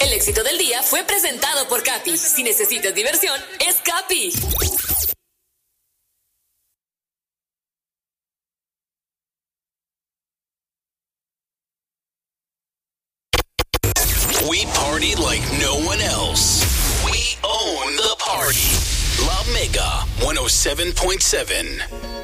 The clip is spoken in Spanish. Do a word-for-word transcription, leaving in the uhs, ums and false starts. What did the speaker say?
El éxito del día fue presentado por Capi. Si necesitas diversión, es Capi. We party like no one else. We own the party. La Mega one oh seven point seven.